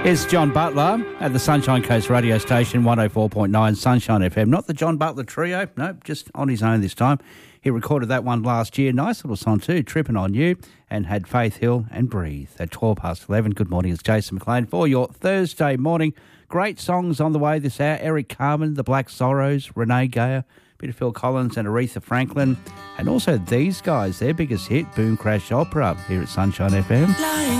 It's John Butler at the Sunshine Coast radio station, 104.9 Sunshine FM. Not the John Butler Trio, no, just on his own this time. He recorded that one last year. Nice little song too, Tripping on You, and had Faith Hill and Breathe at 11:12. Good morning, it's Jason McLean for your Thursday morning. Great songs on the way this hour. Eric Carmen, The Black Sorrows, Renee Gayer, bit of Phil Collins and Aretha Franklin. And also these guys, their biggest hit, Boom Crash Opera, here at Sunshine FM. Lying